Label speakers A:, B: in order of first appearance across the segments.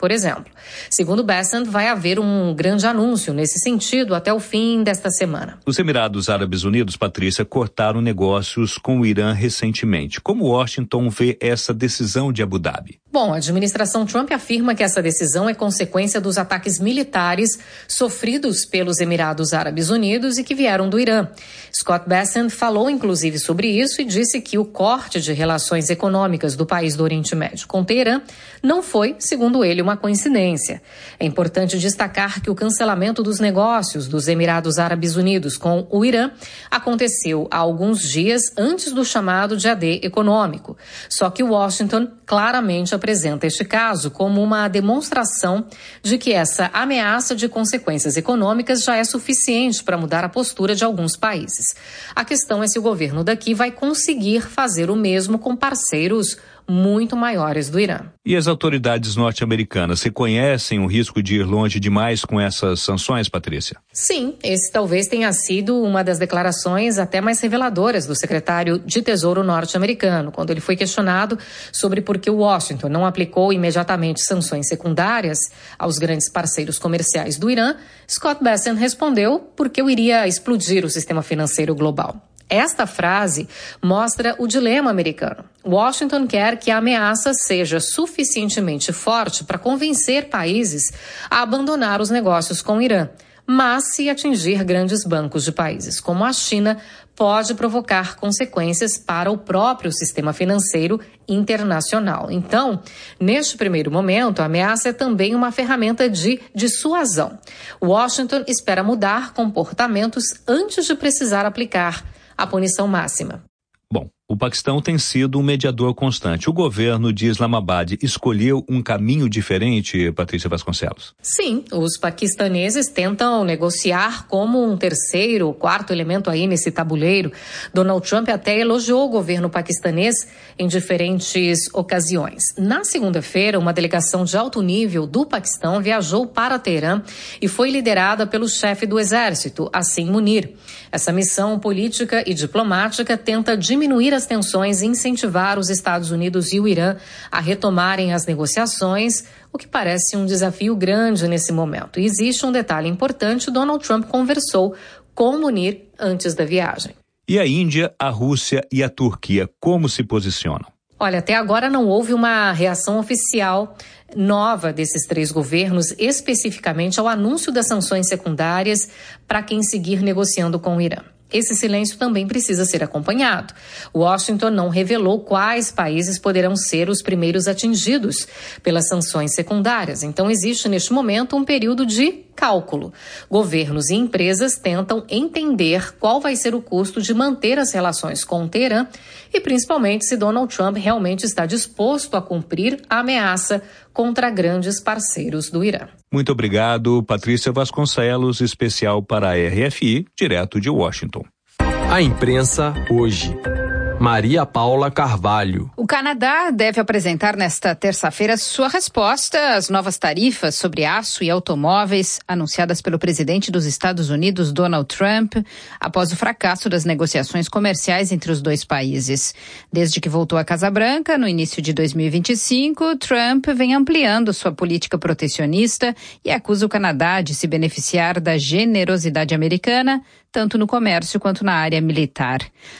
A: por exemplo. Segundo Bessent, vai haver um grande anúncio nesse sentido até o fim desta semana.
B: Os Emirados Árabes Unidos, Patrícia, cortaram negócios com o Irã recentemente. Como Washington vê essa decisão de Abu Dhabi?
A: Bom, a administração Trump afirma que essa decisão é consequência dos ataques militares sofridos pelos Emirados Árabes Unidos e que vieram do Irã. Scott Bessent falou inclusive sobre isso e disse que o corte de relações econômicas do país do Oriente Médio com Teherã não foi, segundo ele, uma coincidência. É importante destacar que o cancelamento dos negócios dos Emirados Árabes Unidos com o Irã aconteceu há alguns dias antes do chamado de AD econômico. Só que Washington claramente apresenta este caso como uma demonstração de que essa ameaça de consequências econômicas já é suficiente para mudar a postura de alguns países. A questão é se o governo daqui vai conseguir fazer o mesmo com parceiros muito maiores do Irã.
B: E as autoridades norte-americanas reconhecem o risco de ir longe demais com essas sanções, Patrícia?
A: Sim, esse talvez tenha sido uma das declarações até mais reveladoras do secretário de Tesouro norte-americano, quando ele foi questionado sobre por que Washington não aplicou imediatamente sanções secundárias aos grandes parceiros comerciais do Irã. Scott Bessent respondeu porque eu iria explodir o sistema financeiro global. Esta frase mostra o dilema americano. Washington quer que a ameaça seja suficientemente forte para convencer países a abandonar os negócios com o Irã. Mas, se atingir grandes bancos de países como a China, pode provocar consequências para o próprio sistema financeiro internacional. Então, neste primeiro momento, a ameaça é também uma ferramenta de dissuasão. Washington espera mudar comportamentos antes de precisar aplicar a punição máxima.
B: Bom, o Paquistão tem sido um mediador constante. O governo de Islamabad escolheu um caminho diferente, Patrícia Vasconcelos?
A: Sim, os paquistaneses tentam negociar como um terceiro ou quarto elemento aí nesse tabuleiro. Donald Trump até elogiou o governo paquistanês em diferentes ocasiões. Na segunda-feira, uma delegação de alto nível do Paquistão viajou para Teherã e foi liderada pelo chefe do exército, Asim Munir. Essa missão política e diplomática tenta diminuir as tensões e incentivar os Estados Unidos e o Irã a retomarem as negociações, o que parece um desafio grande nesse momento. E existe um detalhe importante: Donald Trump conversou com Munir antes da viagem.
B: E a Índia, a Rússia e a Turquia, como se posicionam?
A: Olha, até agora não houve uma reação oficial nova desses três governos, especificamente ao anúncio das sanções secundárias para quem seguir negociando com o Irã. Esse silêncio também precisa ser acompanhado. Washington não revelou quais países poderão ser os primeiros atingidos pelas sanções secundárias. Então, existe neste momento um período de cálculo. Governos e empresas tentam entender qual vai ser o custo de manter as relações com o Teherã e, principalmente, se Donald Trump realmente está disposto a cumprir a ameaça contra grandes parceiros do Irã.
B: Muito obrigado, Patrícia Vasconcelos, especial para a RFI, direto de Washington.
C: A imprensa hoje. Maria Paula Carvalho.
D: O Canadá deve apresentar nesta terça-feira sua resposta às novas tarifas sobre aço e automóveis anunciadas pelo presidente dos Estados Unidos, Donald Trump, após o fracasso das negociações comerciais entre os dois países. Desde que voltou à Casa Branca, no início de 2025, Trump vem ampliando sua política protecionista e acusa o Canadá de se beneficiar da generosidade americana, tanto no comércio quanto na área militar.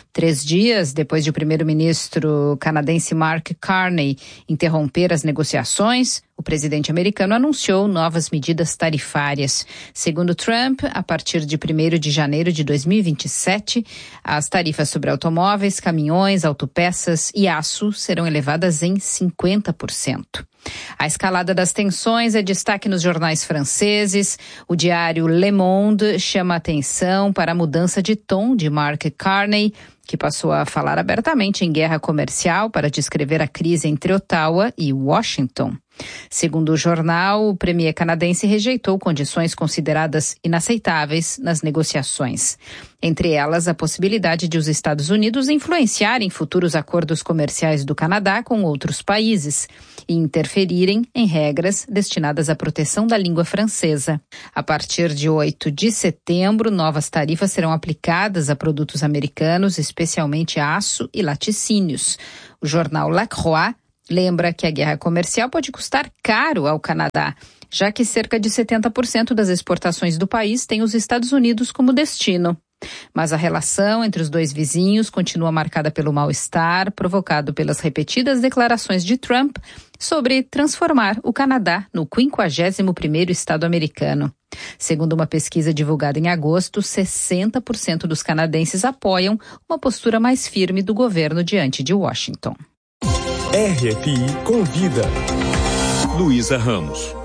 D: 3 dias depois de o primeiro-ministro canadense Mark Carney interromper as negociações, o presidente americano anunciou novas medidas tarifárias. Segundo Trump, a partir de 1º de janeiro de 2027, as tarifas sobre automóveis, caminhões, autopeças e aço serão elevadas em 50%. A escalada das tensões é destaque nos jornais franceses. O diário Le Monde chama atenção para a mudança de tom de Mark Carney, que passou a falar abertamente em guerra comercial para descrever a crise entre Ottawa e Washington. Segundo o jornal, o premier canadense rejeitou condições consideradas inaceitáveis nas negociações. Entre elas, a possibilidade de os Estados Unidos influenciarem futuros acordos comerciais do Canadá com outros países e interferirem em regras destinadas à proteção da língua francesa. A partir de 8 de setembro, novas tarifas serão aplicadas a produtos americanos, especialmente aço e laticínios. O jornal La Croix Lembra que a guerra comercial pode custar caro ao Canadá, já que cerca de 70% das exportações do país têm os Estados Unidos como destino. Mas a relação entre os dois vizinhos continua marcada pelo mal-estar provocado pelas repetidas declarações de Trump sobre transformar o Canadá no 51º estado americano. Segundo uma pesquisa divulgada em agosto, 60% dos canadenses apoiam uma postura mais firme do governo diante de Washington.
E: RFI Convida.
B: Luísa Ramos.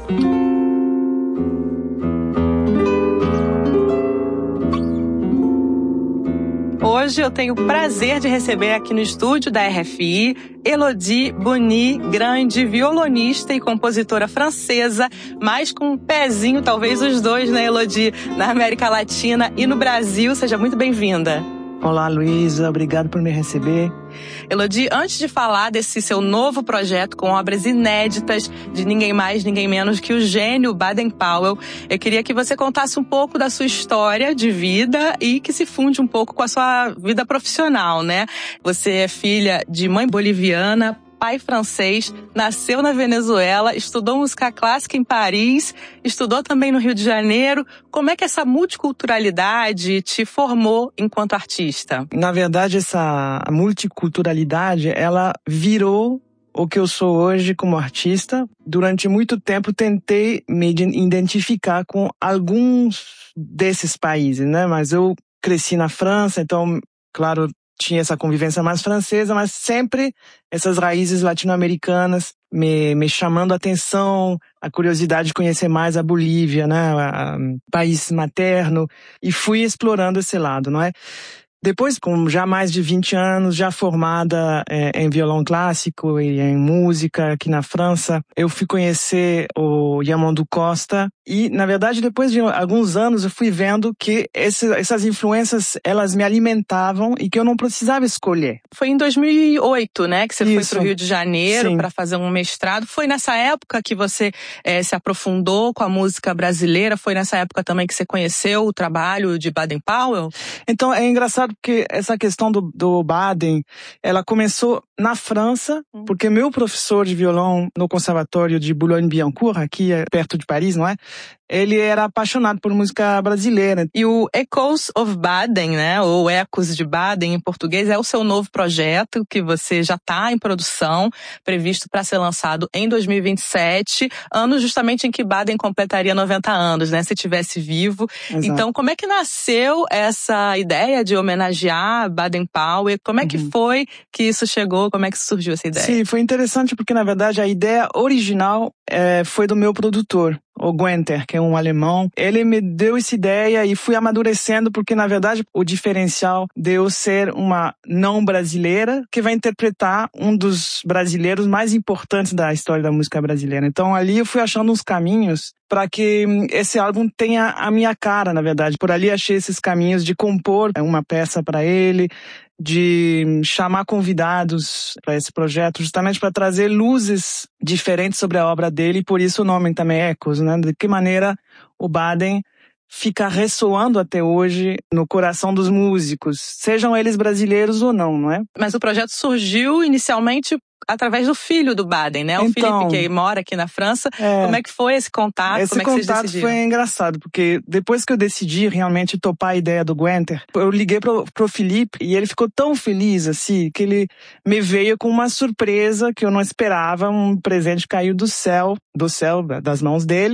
F: Hoje eu tenho o prazer de receber aqui no estúdio da RFI Elodie Boni, grande violonista e compositora francesa, mas com um pezinho, talvez os dois, né, Elodie, na América Latina e no Brasil. Seja muito bem-vinda.
G: Olá, Luísa, obrigado por me receber.
F: Elodie, antes de falar desse seu novo projeto com obras inéditas de ninguém mais, ninguém menos que o gênio Baden-Powell, eu queria que você contasse um pouco da sua história de vida e que se funde um pouco com a sua vida profissional, né? Você é filha de mãe boliviana, pai francês, nasceu na Venezuela, estudou música clássica em Paris, estudou também no Rio de Janeiro. Como é que essa multiculturalidade te formou enquanto artista?
G: Na verdade, essa multiculturalidade, ela virou o que eu sou hoje como artista. Durante muito tempo, tentei me identificar com alguns desses países, né? Mas eu cresci na França, então, claro, tinha essa convivência mais francesa, mas sempre essas raízes latino-americanas me chamando a atenção, a curiosidade de conhecer mais a Bolívia, né, o país materno, e fui explorando esse lado, não é? Depois, com já mais de 20 anos, já formada em violão clássico e em música aqui na França, eu fui conhecer o Yamondu Costa e, na verdade, depois de alguns anos, eu fui vendo que essas influências, elas me alimentavam e que eu não precisava escolher.
F: Foi em 2008, né, que você
G: Isso.
F: foi para o Rio de Janeiro para fazer um mestrado. Foi nessa época que você se aprofundou com a música brasileira? Foi nessa época também que você conheceu o trabalho de Baden-Powell?
G: Então, é engraçado porque essa questão do Baden, ela começou na França, porque meu professor de violão no Conservatório de Boulogne-Billancourt, aqui perto de Paris, não é? Ele era apaixonado por música brasileira.
F: E o Echoes of Baden, né, ou Ecos de Baden em português, é o seu novo projeto que você já está em produção, previsto para ser lançado em 2027, ano justamente em que Baden completaria 90 anos, né, se estivesse vivo. Exato. Então, como é que nasceu essa ideia de homenagear Baden-Powell? Como é que foi que isso chegou? Como é que surgiu essa ideia?
G: Sim, foi interessante porque, na verdade, a ideia original foi do meu produtor, o Guenter, que é um alemão. Ele me deu essa ideia e fui amadurecendo porque, na verdade, o diferencial de eu ser uma não brasileira que vai interpretar um dos brasileiros mais importantes da história da música brasileira. Então, ali eu fui achando uns caminhos para que esse álbum tenha a minha cara, na verdade. Por ali achei esses caminhos de compor uma peça para ele, de chamar convidados para esse projeto, justamente para trazer luzes diferentes sobre a obra dele, e por isso o nome também é Ecos, né? De que maneira o Baden fica ressoando até hoje no coração dos músicos, sejam eles brasileiros ou não, não é?
F: Mas o projeto surgiu inicialmente através do filho do Baden, né? O
G: então,
F: Felipe, que mora aqui na França. Como é que foi esse contato?
G: Esse contato foi engraçado, porque depois que eu decidi realmente topar a ideia do Guenter, eu liguei pro Felipe e ele ficou tão feliz, assim, que ele me veio com uma surpresa que eu não esperava, um presente caiu do céu, das mãos dele,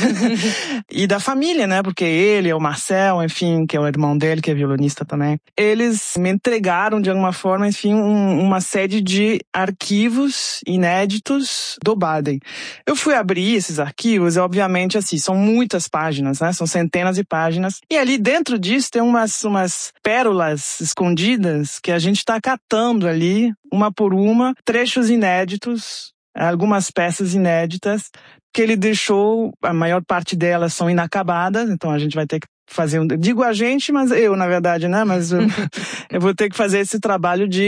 G: e da família, né? Porque ele, o Marcel, enfim, que é o irmão dele, que é violonista também, eles me entregaram, de alguma forma, enfim, uma série de arquivos inéditos do Baden. Eu fui abrir esses arquivos e, obviamente, assim, são muitas páginas, né? São centenas de páginas. E ali dentro disso tem umas pérolas escondidas que a gente está catando ali, uma por uma, trechos inéditos, algumas peças inéditas que ele deixou, a maior parte delas são inacabadas, então a gente vai ter que fazer digo a gente, mas eu, na verdade, né? Mas eu vou ter que fazer esse trabalho de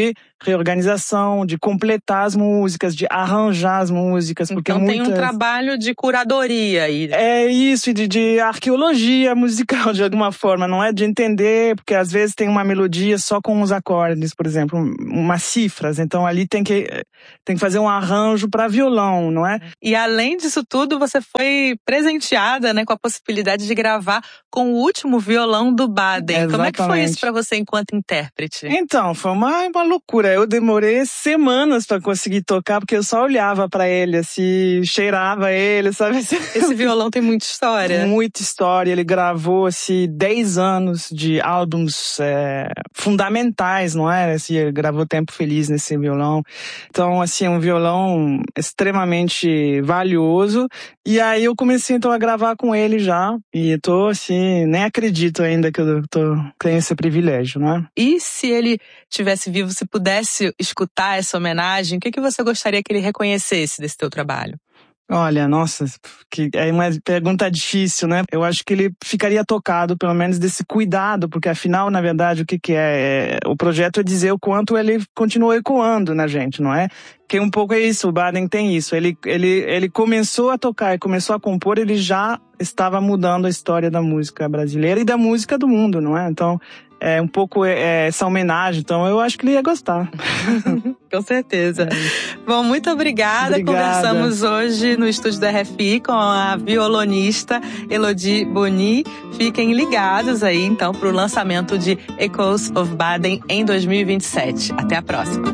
G: reorganização, de completar as músicas, de arranjar as músicas. Porque
F: então tem um trabalho de curadoria aí.
G: É isso, e de arqueologia musical, de alguma forma, não é de entender, porque às vezes tem uma melodia só com os acordes, por exemplo, umas cifras, então ali tem que fazer um arranjo para violão, não é?
F: E além disso tudo, você foi presenteada, né, com a possibilidade de gravar com o último violão do Baden.
G: Exatamente.
F: Como é que foi isso para você enquanto intérprete?
G: Então, foi uma loucura. Eu demorei semanas para conseguir tocar, porque eu só olhava para ele, assim, cheirava ele, sabe?
F: Esse violão tem muita história.
G: Muita história. Ele gravou, assim, 10 anos de álbuns fundamentais, não é? Assim, ele gravou Tempo Feliz nesse violão. Então, assim, um violão extremamente valioso. E aí eu comecei, então, a gravar com ele já. E tô, assim, nem acredito ainda que eu tenho esse privilégio, não é?
F: E se ele tivesse vivo, se pudesse escutar essa homenagem, o que você gostaria que ele reconhecesse desse teu trabalho?
G: Olha, nossa, que é uma pergunta difícil, né? Eu acho que ele ficaria tocado, pelo menos, desse cuidado, porque afinal, na verdade, o que é? O projeto é dizer o quanto ele continuou ecoando na gente, não é? Que um pouco é isso, o Baden tem isso. Ele começou a tocar, começou a compor, ele já estava mudando a história da música brasileira e da música do mundo, não é? Então, é um pouco essa homenagem, então eu acho que ele ia gostar.
F: Com certeza. Bom, muito obrigada. Conversamos hoje no estúdio da RFI com a violonista Elodie Boni. Fiquem ligados aí, então, para o lançamento de Echoes of Baden em 2027. Até a próxima.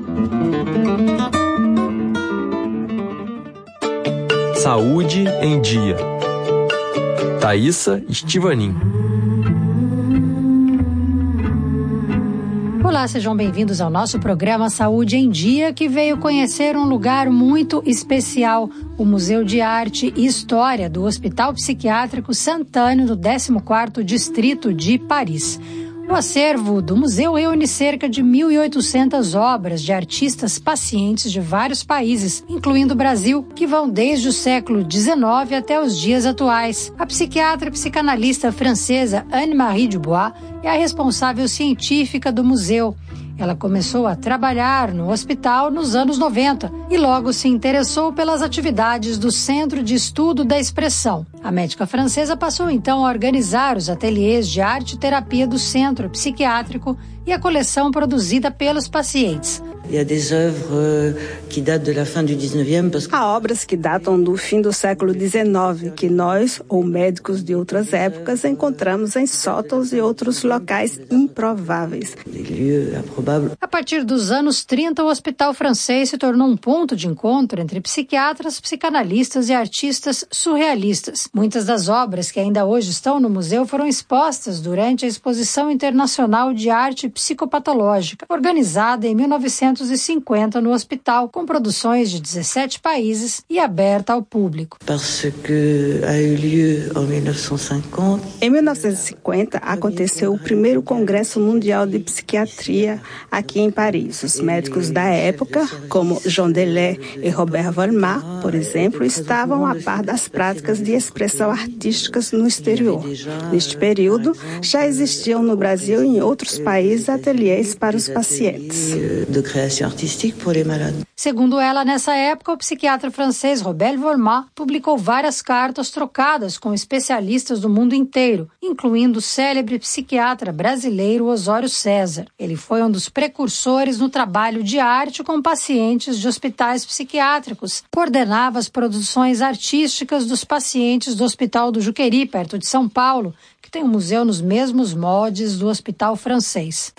C: Saúde em Dia. Thaísa Estivanin.
H: Olá, sejam bem-vindos ao nosso programa Saúde em Dia, que veio conhecer um lugar muito especial, o Museu de Arte e História do Hospital Psiquiátrico Sainte-Anne, no 14º Distrito de Paris. O acervo do museu reúne cerca de 1.800 obras de artistas pacientes de vários países, incluindo o Brasil, que vão desde o século XIX até os dias atuais. A psiquiatra e psicanalista francesa Anne-Marie Dubois é a responsável científica do museu. Ela começou a trabalhar no hospital nos anos 90 e logo se interessou pelas atividades do Centro de Estudo da Expressão. A médica francesa passou então a organizar os ateliês de arte e terapia do centro psiquiátrico e a coleção produzida pelos pacientes.
I: Há obras que datam do fim do século XIX, que nós, ou médicos de outras épocas, encontramos em sótãos e outros locais improváveis.
H: A partir dos anos 30, o Hospital Francês se tornou um ponto de encontro entre psiquiatras, psicanalistas e artistas surrealistas. Muitas das obras que ainda hoje estão no museu foram expostas durante a Exposição Internacional de Arte Psicopatológica, organizada em 1950 no hospital, com produções de 17 países e aberta ao público.
I: Em 1950, aconteceu o primeiro Congresso Mundial de Psiquiatria aqui em Paris. Os médicos da época, como Jean Delay e Robert Volmar, por exemplo, estavam a par das práticas de expressão artísticas no exterior. Neste período, já existiam no Brasil e em outros países ateliês para os pacientes.
H: Segundo ela, nessa época, o psiquiatra francês Robert Volmar publicou várias cartas trocadas com especialistas do mundo inteiro, incluindo o célebre psiquiatra brasileiro Osório César. Ele foi um dos precursores no trabalho de arte com pacientes de hospitais psiquiátricos. Coordenava as produções artísticas dos pacientes do Hospital do Juqueri, perto de São Paulo, que tem um museu nos mesmos moldes do Hospital Francês.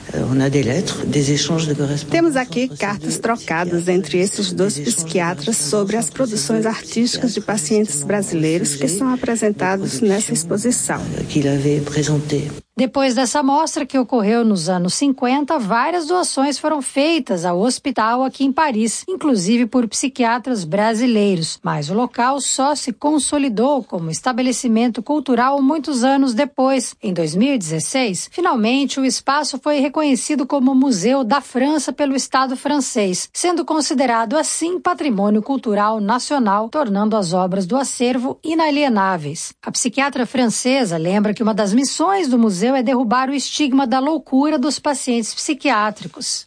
I: Temos aqui cartas trocadas entre esses dois psiquiatras sobre as produções artísticas de pacientes brasileiros que são apresentados nessa exposição.
H: Depois dessa mostra, que ocorreu nos anos 50, várias doações foram feitas ao hospital aqui em Paris, inclusive por psiquiatras brasileiros. Mas o local só se consolidou como estabelecimento cultural muitos anos depois. Em 2016, finalmente o espaço foi reconhecido como Museu da França pelo Estado francês, sendo considerado assim patrimônio cultural nacional, tornando as obras do acervo inalienáveis. A psiquiatra francesa lembra que uma das missões do museu museu é derrubar o estigma da loucura dos pacientes psiquiátricos.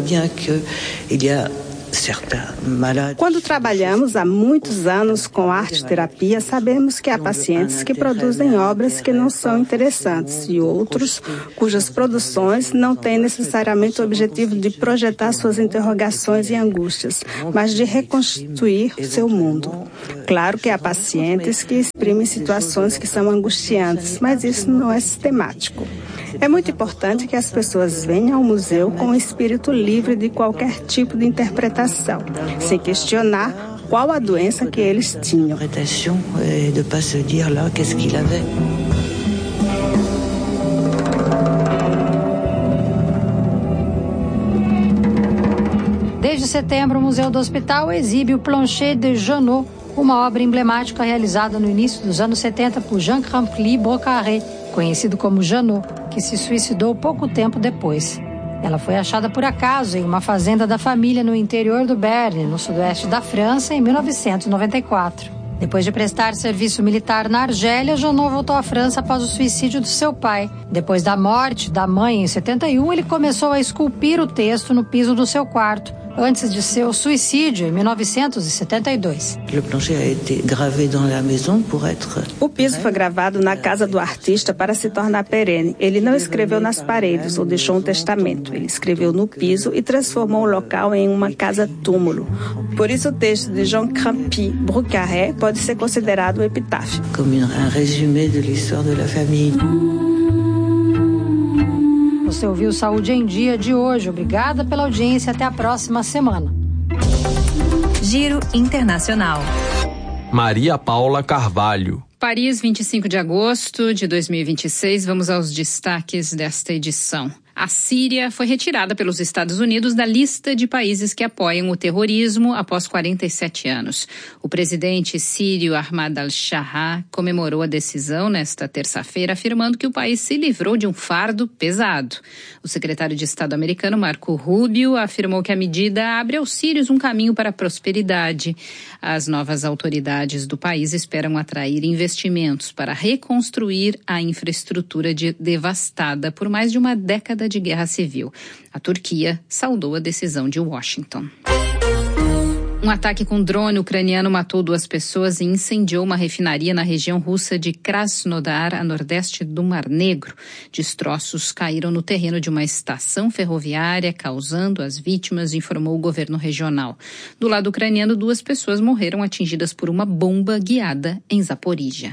I: Quando trabalhamos há muitos anos com arte-terapia, sabemos que há pacientes que produzem obras que não são interessantes e outros cujas produções não têm necessariamente o objetivo de projetar suas interrogações e angústias, mas de reconstituir seu mundo. Claro que há pacientes que exprimem situações que são angustiantes, mas isso não é sistemático. É muito importante que as pessoas venham ao museu com o espírito livre de qualquer tipo de interpretação, sem questionar qual a doença que eles tinham.
H: Desde setembro, o Museu do Hospital exibe o Plancher de Janot, uma obra emblemática realizada no início dos anos 70 por Jean Rempli Bocarré, conhecido como Janot, que se suicidou pouco tempo depois. Ela foi achada por acaso em uma fazenda da família no interior do Béarn, no sudoeste da França, em 1994. Depois de prestar serviço militar na Argélia, Janot voltou à França após o suicídio do seu pai. Depois da morte da mãe, em 71, ele começou a esculpir o texto no piso do seu quarto, antes de seu suicídio, em 1972.
I: O piso foi gravado na casa do artista para se tornar perene. Ele não escreveu nas paredes ou deixou um testamento. Ele escreveu no piso e transformou o local em uma casa-túmulo. Por isso, o texto de Jean Rempli Bocarré pode ser considerado um epitáfio.
J: Como um resumé da história da família.
H: Você ouviu Saúde em Dia de hoje. Obrigada pela audiência. Até a próxima semana.
K: Giro Internacional.
C: Maria Paula Carvalho.
D: Paris, 25 de agosto de 2026. Vamos aos destaques desta edição. A Síria foi retirada pelos Estados Unidos da lista de países que apoiam o terrorismo após 47 anos. O presidente sírio Ahmad al-Shara comemorou a decisão nesta terça-feira, afirmando que o país se livrou de um fardo pesado. O secretário de Estado americano, Marco Rubio, afirmou que a medida abre aos sírios um caminho para a prosperidade. As novas autoridades do país esperam atrair investimentos para reconstruir a infraestrutura devastada por mais de uma década de guerra civil. A Turquia saudou a decisão de Washington. Um ataque com drone ucraniano matou 2 pessoas e incendiou uma refinaria na região russa de Krasnodar, a nordeste do Mar Negro. Destroços caíram no terreno de uma estação ferroviária, causando as vítimas, informou o governo regional. Do lado ucraniano, 2 pessoas morreram atingidas por uma bomba guiada em Zaporíjia.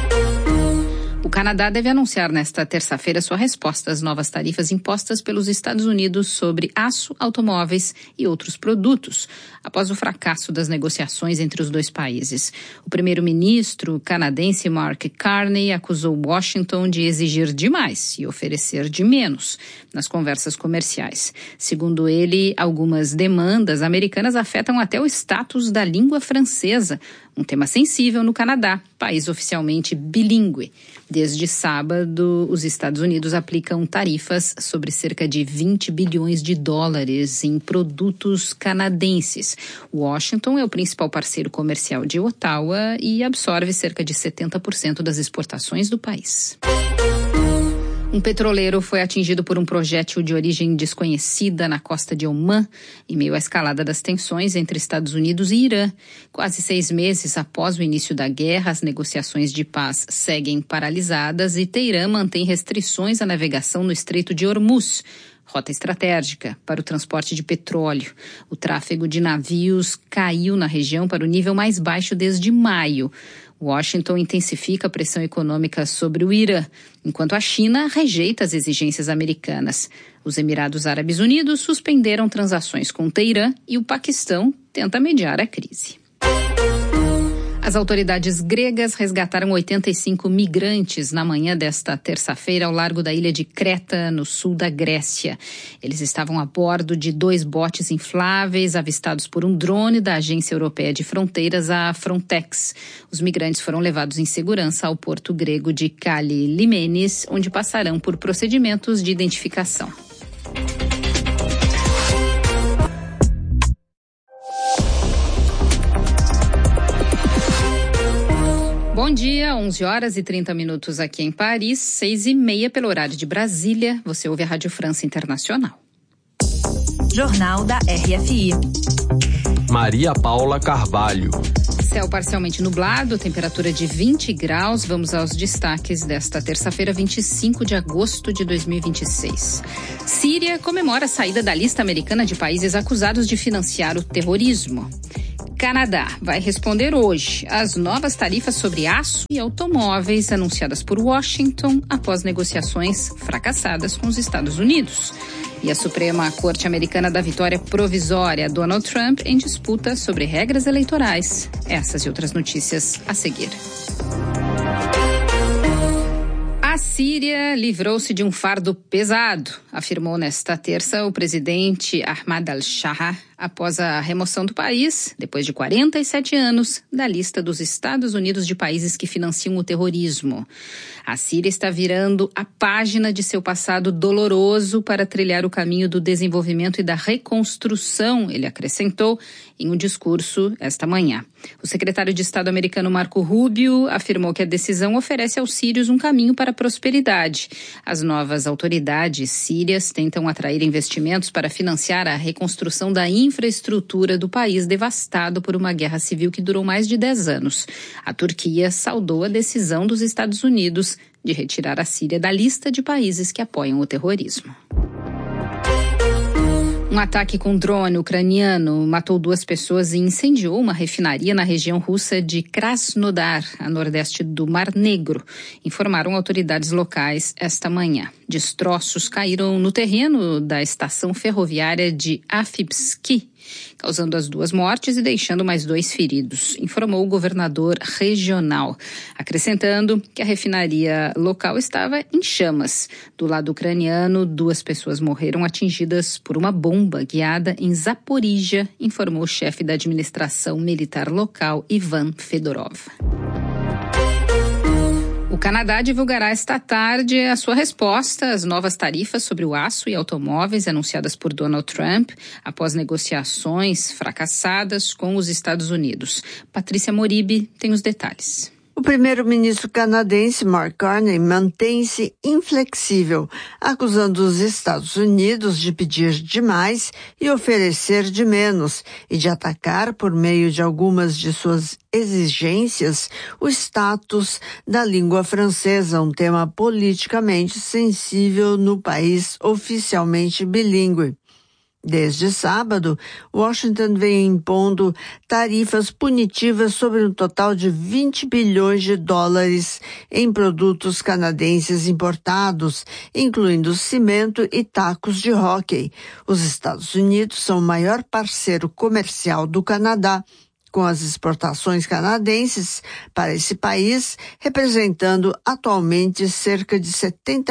D: O Canadá deve anunciar nesta terça-feira sua resposta às novas tarifas impostas pelos Estados Unidos sobre aço, automóveis e outros produtos, após o fracasso das negociações entre os 2 países. O primeiro-ministro canadense Mark Carney acusou Washington de exigir demais e oferecer de menos nas conversas comerciais. Segundo ele, algumas demandas americanas afetam até o status da língua francesa, um tema sensível no Canadá, país oficialmente bilíngue. Desde sábado, os Estados Unidos aplicam tarifas sobre cerca de 20 bilhões de dólares em produtos canadenses. Washington é o principal parceiro comercial de Ottawa e absorve cerca de 70% das exportações do país. Um petroleiro foi atingido por um projétil de origem desconhecida na costa de Omã, em meio à escalada das tensões entre Estados Unidos e Irã. Quase 6 meses após o início da guerra, as negociações de paz seguem paralisadas e Teherã mantém restrições à navegação no Estreito de Hormuz, rota estratégica para o transporte de petróleo. O tráfego de navios caiu na região para o nível mais baixo desde maio. Washington intensifica a pressão econômica sobre o Irã, enquanto a China rejeita as exigências americanas. Os Emirados Árabes Unidos suspenderam transações com Teherã e o Paquistão tenta mediar a crise. As autoridades gregas resgataram 85 migrantes na manhã desta terça-feira ao largo da ilha de Creta, no sul da Grécia. Eles estavam a bordo de 2 botes infláveis avistados por um drone da Agência Europeia de Fronteiras, a Frontex. Os migrantes foram levados em segurança ao porto grego de Kallimenes, onde passarão por procedimentos de identificação. Bom dia, 11 horas e 30 minutos aqui em Paris, 6h30 pelo horário de Brasília. Você ouve a Rádio França Internacional.
K: Jornal da RFI.
C: Maria Paula Carvalho.
D: Céu parcialmente nublado, temperatura de 20 graus. Vamos aos destaques desta terça-feira, 25 de agosto de 2026. Síria comemora a saída da lista americana de países acusados de financiar o terrorismo. Canadá vai responder hoje às novas tarifas sobre aço e automóveis anunciadas por Washington após negociações fracassadas com os Estados Unidos. E a Suprema Corte Americana dá vitória provisória a Donald Trump em disputa sobre regras eleitorais. Essas e outras notícias a seguir. A Síria livrou-se de um fardo pesado, afirmou nesta terça o presidente Ahmad al-Shara, após a remoção do país, depois de 47 anos, da lista dos Estados Unidos de países que financiam o terrorismo. A Síria está virando a página de seu passado doloroso para trilhar o caminho do desenvolvimento e da reconstrução, ele acrescentou em um discurso esta manhã. O secretário de Estado americano Marco Rubio afirmou que a decisão oferece aos sírios um caminho para a prosperidade. As novas autoridades sírias tentam atrair investimentos para financiar a reconstrução da infraestrutura do país devastado por uma guerra civil que durou mais de 10 anos. A Turquia saudou a decisão dos Estados Unidos de retirar a Síria da lista de países que apoiam o terrorismo. Um ataque com drone ucraniano matou 2 pessoas e incendiou uma refinaria na região russa de Krasnodar, a nordeste do Mar Negro, informaram autoridades locais esta manhã. Destroços caíram no terreno da estação ferroviária de Afipski, causando as 2 mortes e deixando mais 2 feridos, informou o governador regional, acrescentando que a refinaria local estava em chamas. Do lado ucraniano, 2 pessoas morreram atingidas por uma bomba guiada em Zaporíjia, informou o chefe da administração militar local, Ivan Fedorov. O Canadá divulgará esta tarde a sua resposta às novas tarifas sobre o aço e automóveis anunciadas por Donald Trump após negociações fracassadas com os Estados Unidos. Patrícia Moribe tem os detalhes.
L: O primeiro-ministro canadense Mark Carney mantém-se inflexível, acusando os Estados Unidos de pedir demais e oferecer de menos, e de atacar, por meio de algumas de suas exigências, o status da língua francesa, um tema politicamente sensível no país oficialmente bilíngue. Desde sábado, Washington vem impondo tarifas punitivas sobre um total de 20 bilhões de dólares em produtos canadenses importados, incluindo cimento e tacos de hóquei. Os Estados Unidos são o maior parceiro comercial do Canadá, com as exportações canadenses para esse país representando atualmente cerca de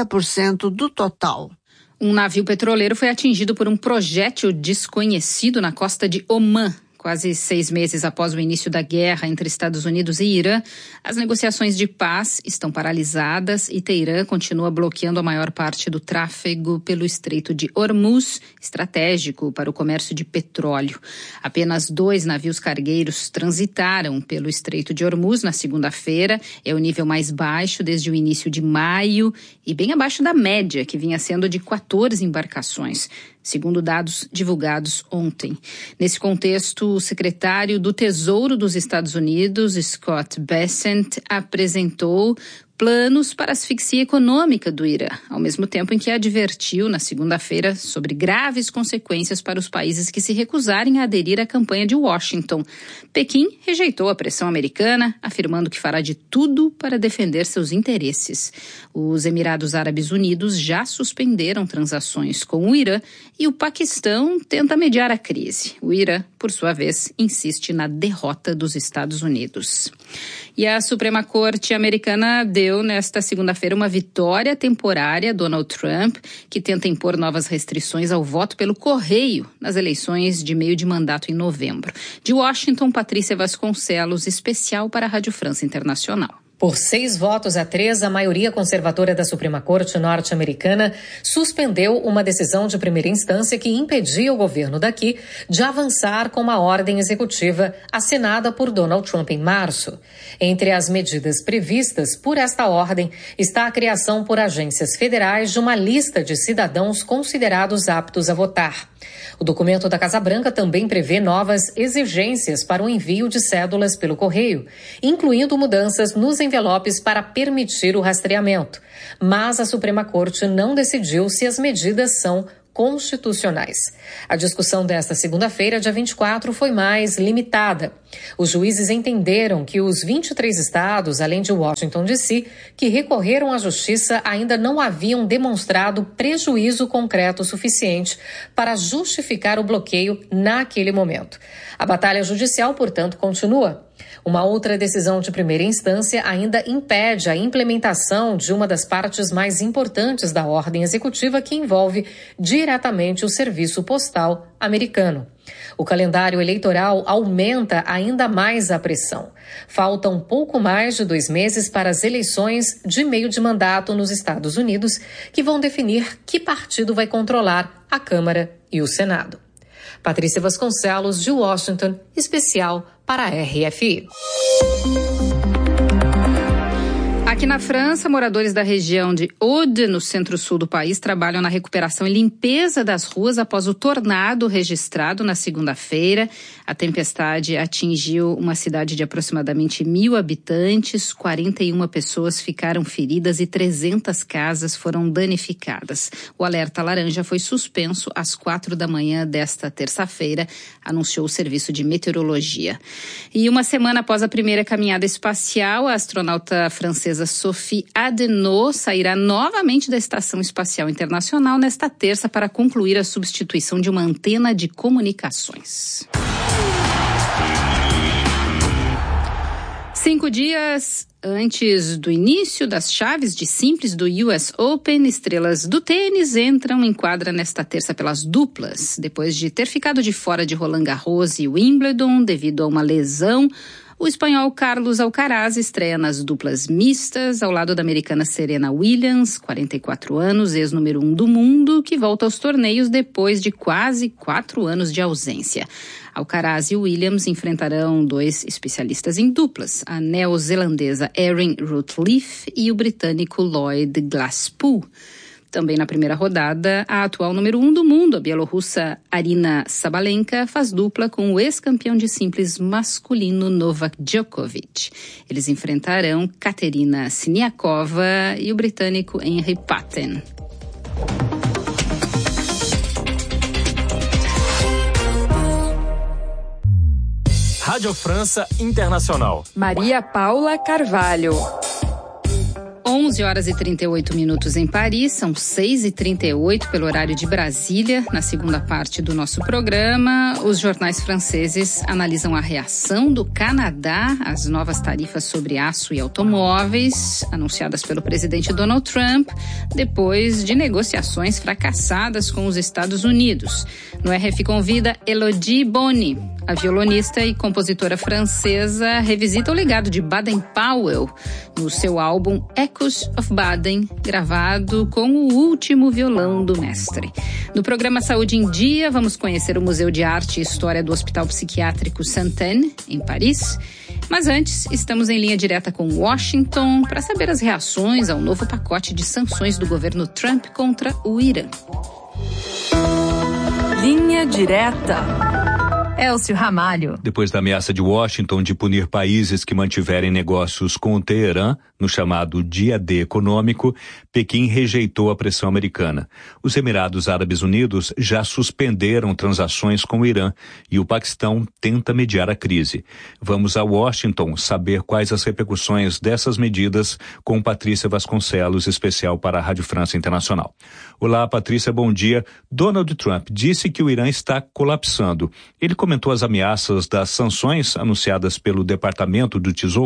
L: 70% do total.
D: Um navio petroleiro foi atingido por um projétil desconhecido na costa de Omã. Quase 6 meses após o início da guerra entre Estados Unidos e Irã, as negociações de paz estão paralisadas e Teherã continua bloqueando a maior parte do tráfego pelo Estreito de Hormuz, estratégico para o comércio de petróleo. Apenas 2 navios cargueiros transitaram pelo Estreito de Hormuz na segunda-feira. É o nível mais baixo desde o início de maio e bem abaixo da média, que vinha sendo de 14 embarcações, segundo dados divulgados ontem. Nesse contexto, o secretário do Tesouro dos Estados Unidos, Scott Bessent, apresentou planos para a asfixia econômica do Irã, ao mesmo tempo em que advertiu na segunda-feira sobre graves consequências para os países que se recusarem a aderir à campanha de Washington. Pequim rejeitou a pressão americana, afirmando que fará de tudo para defender seus interesses. Os Emirados Árabes Unidos já suspenderam transações com o Irã e o Paquistão tenta mediar a crise. O Irã, por sua vez, insiste na derrota dos Estados Unidos. E a Suprema Corte americana deu nesta segunda-feira uma vitória temporária a Donald Trump, que tenta impor novas restrições ao voto pelo correio nas eleições de meio de mandato em novembro. De Washington, Patrícia Vasconcelos, especial para a Rádio França Internacional.
A: Por 6-3, a maioria conservadora da Suprema Corte norte-americana suspendeu uma decisão de primeira instância que impedia o governo daqui de avançar com uma ordem executiva assinada por Donald Trump em março. Entre as medidas previstas por esta ordem está a criação por agências federais de uma lista de cidadãos considerados aptos a votar. O documento da Casa Branca também prevê novas exigências para o envio de cédulas pelo correio, incluindo mudanças nos envelopes para permitir o rastreamento. Mas a Suprema Corte não decidiu se as medidas são constitucionais. A discussão desta segunda-feira, dia 24, foi mais limitada. Os juízes entenderam que os 23 estados, além de Washington, D.C., que recorreram à justiça ainda não haviam demonstrado prejuízo concreto suficiente para justificar o bloqueio naquele momento. A batalha judicial, portanto, continua. Uma outra decisão de primeira instância ainda impede a implementação de uma das partes mais importantes da ordem executiva, que envolve diretamente o serviço postal americano. O calendário eleitoral aumenta ainda mais a pressão. Faltam pouco mais de 2 meses para as eleições de meio de mandato nos Estados Unidos, que vão definir que partido vai controlar a Câmara e o Senado. Patrícia Vasconcelos, de Washington, especial para a RFI.
D: Aqui na França, moradores da região de Aude, no centro-sul do país, trabalham na recuperação e limpeza das ruas após o tornado registrado na segunda-feira. A tempestade atingiu uma cidade de aproximadamente 1.000 habitantes, 41 pessoas ficaram feridas e 300 casas foram danificadas. O alerta laranja foi suspenso às 4 da manhã desta terça-feira, anunciou o Serviço de Meteorologia. E uma semana após a primeira caminhada espacial, a astronauta francesa Sophie Adenau sairá novamente da Estação Espacial Internacional nesta terça para concluir a substituição de uma antena de comunicações. 5 dias antes do início das chaves de simples do US Open, estrelas do tênis entram em quadra nesta terça pelas duplas. Depois de ter ficado de fora de Roland Garros e Wimbledon devido a uma lesão, o espanhol Carlos Alcaraz estreia nas duplas mistas, ao lado da americana Serena Williams, 44 anos, ex-número 1 do mundo, que volta aos torneios depois de quase 4 anos de ausência. Alcaraz e Williams enfrentarão 2 especialistas em duplas, a neozelandesa Erin Routliffe e o britânico Lloyd Glasspool. Também na primeira rodada, a atual número 1 do mundo, a bielorrussa Arina Sabalenka, faz dupla com o ex-campeão de simples masculino Novak Djokovic. Eles enfrentarão Katerina Siniakova e o britânico Henry Patten.
E: Rádio França Internacional.
M: Maria Paula Carvalho.
D: 11h38 em Paris, são 6h38 pelo horário de Brasília. Na segunda parte do nosso programa, os jornais franceses analisam a reação do Canadá às novas tarifas sobre aço e automóveis, anunciadas pelo presidente Donald Trump, depois de negociações fracassadas com os Estados Unidos. No RF Convida, Elodie Boni, a violonista e compositora francesa, revisita o legado de Baden-Powell no seu álbum Echoes of Baden, gravado com o último violão do mestre. No programa Saúde em Dia, vamos conhecer o Museu de Arte e História do Hospital Psiquiátrico Sainte-Anne, em Paris. Mas antes, estamos em linha direta com Washington para saber as reações ao novo pacote de sanções do governo Trump contra o Irã.
K: Linha direta. Elcio Ramalho.
B: Depois da ameaça de Washington de punir países que mantiverem negócios com o Teherã, no chamado Dia D econômico, Pequim rejeitou a pressão americana. Os Emirados Árabes Unidos já suspenderam transações com o Irã e o Paquistão tenta mediar a crise. Vamos a Washington saber quais as repercussões dessas medidas com Patrícia Vasconcelos, especial para a Rádio França Internacional. Olá, Patrícia, bom dia. Donald Trump disse que o Irã está colapsando. Ele comentou as ameaças das sanções anunciadas pelo Departamento do Tesouro?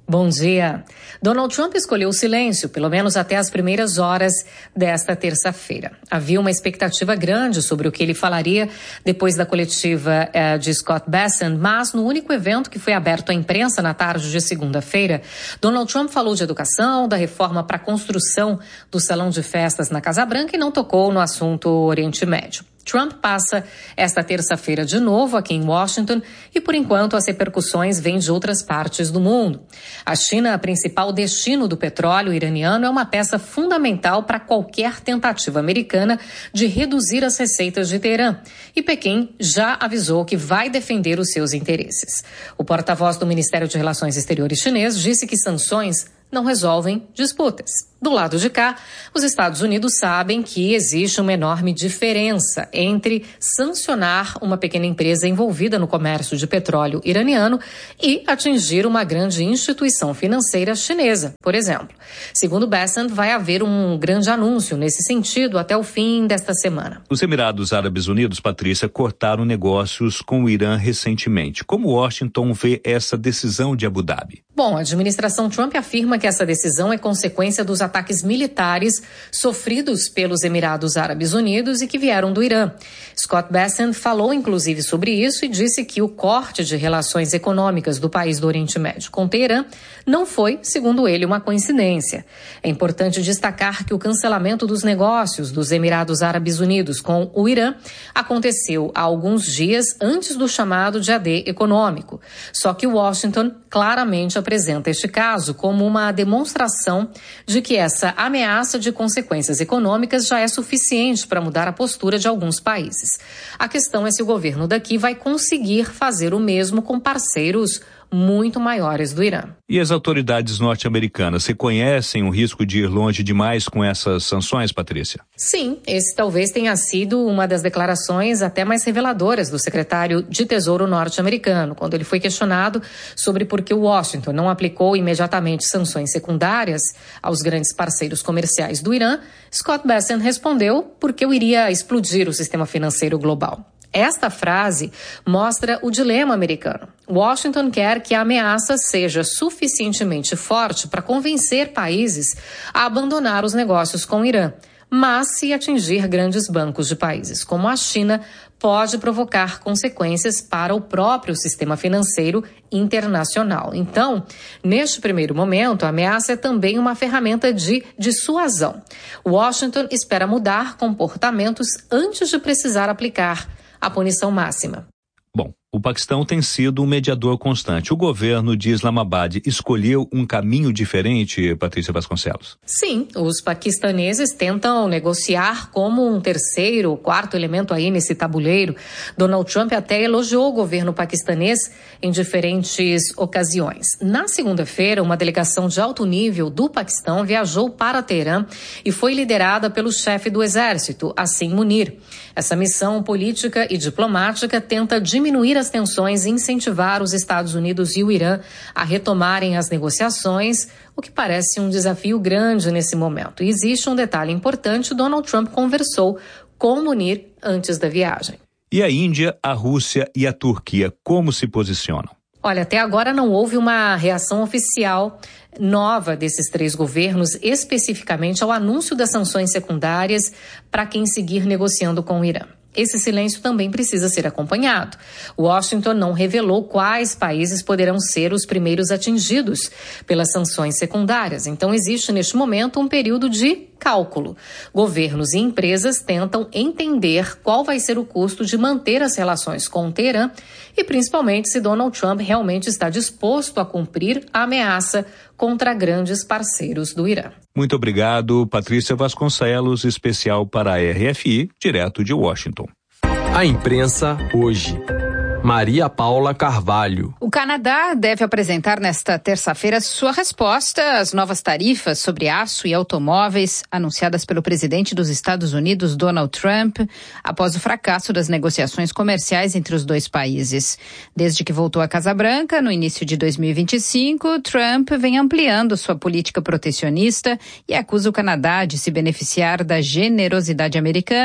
A: Bom dia. Donald Trump escolheu o silêncio, pelo menos até as primeiras horas desta terça-feira. Havia uma expectativa grande sobre o que ele falaria depois da coletiva de Scott Bessent, mas no único evento que foi aberto à imprensa na tarde de segunda-feira, Donald Trump falou de educação, da reforma para a construção do salão de festas na Casa Branca e não tocou no assunto Oriente Médio. Trump passa esta terça-feira de novo aqui em Washington e, por enquanto, as repercussões vêm de outras partes do mundo. A China, principal destino do petróleo iraniano, é uma peça fundamental para qualquer tentativa americana de reduzir as receitas de Teherã. E Pequim já avisou que vai defender os seus interesses. O porta-voz do Ministério de Relações Exteriores chinês disse que sanções não resolvem disputas. Do lado de cá, os Estados Unidos sabem que existe uma enorme diferença entre sancionar uma pequena empresa envolvida no comércio de petróleo iraniano e atingir uma grande instituição financeira chinesa, por exemplo. Segundo Bessent, vai haver um grande anúncio nesse sentido até o fim desta semana.
B: Os Emirados Árabes Unidos, Patrícia, cortaram negócios com o Irã recentemente. Como Washington vê essa decisão de Abu Dhabi?
A: Bom, a administração Trump afirma que essa decisão é consequência dos ataques militares sofridos pelos Emirados Árabes Unidos e que vieram do Irã. Scott Bessent falou inclusive sobre isso e disse que o corte de relações econômicas do país do Oriente Médio com Teherã não foi, segundo ele, uma coincidência. É importante destacar que o cancelamento dos negócios dos Emirados Árabes Unidos com o Irã aconteceu há alguns dias antes do chamado de AD econômico. Só que Washington claramente apresenta este caso como uma demonstração de que essa ameaça de consequências econômicas já é suficiente para mudar a postura de alguns países. A questão é se o governo daqui vai conseguir fazer o mesmo com parceiros muito maiores do Irã.
B: E as autoridades norte-americanas reconhecem o risco de ir longe demais com essas sanções, Patrícia?
A: Sim, esse talvez tenha sido uma das declarações até mais reveladoras do secretário de Tesouro norte-americano, quando ele foi questionado sobre por que Washington não aplicou imediatamente sanções secundárias aos grandes parceiros comerciais do Irã. Scott Bessent respondeu porque eu iria explodir o sistema financeiro global. Esta frase mostra o dilema americano. Washington quer que a ameaça seja suficientemente forte para convencer países a abandonar os negócios com o Irã. Mas, se atingir grandes bancos de países como a China, pode provocar consequências para o próprio sistema financeiro internacional. Então, neste primeiro momento, a ameaça é também uma ferramenta de dissuasão. Washington espera mudar comportamentos antes de precisar aplicar a punição máxima.
B: Bom, o Paquistão tem sido um mediador constante. O governo de Islamabad escolheu um caminho diferente, Patrícia Vasconcelos?
A: Sim, os paquistaneses tentam negociar como um terceiro, quarto elemento aí nesse tabuleiro. Donald Trump até elogiou o governo paquistanês em diferentes ocasiões. Na segunda-feira, uma delegação de alto nível do Paquistão viajou para Teherã e foi liderada pelo chefe do exército, Asim Munir. Essa missão política e diplomática tenta diminuir as tensões e incentivar os Estados Unidos e o Irã a retomarem as negociações, o que parece um desafio grande nesse momento. E existe um detalhe importante: Donald Trump conversou com Munir antes da viagem.
B: E a Índia, a Rússia e a Turquia, como se posicionam?
A: Olha, até agora não houve uma reação oficial nova desses três governos, especificamente ao anúncio das sanções secundárias para quem seguir negociando com o Irã. Esse silêncio também precisa ser acompanhado. Washington não revelou quais países poderão ser os primeiros atingidos pelas sanções secundárias. Então, existe neste momento um período de cálculo. Governos e empresas tentam entender qual vai ser o custo de manter as relações com o Teherã e, principalmente, se Donald Trump realmente está disposto a cumprir a ameaça contra grandes parceiros do Irã.
B: Muito obrigado, Patrícia Vasconcelos, especial para a RFI, direto de Washington.
C: A imprensa hoje. Maria Paula Carvalho.
D: O Canadá deve apresentar nesta terça-feira sua resposta às novas tarifas sobre aço e automóveis anunciadas pelo presidente dos Estados Unidos, Donald Trump, após o fracasso das negociações comerciais entre os dois países. Desde que voltou à Casa Branca, no início de 2025, Trump vem ampliando sua política protecionista e acusa o Canadá de se beneficiar da generosidade americana,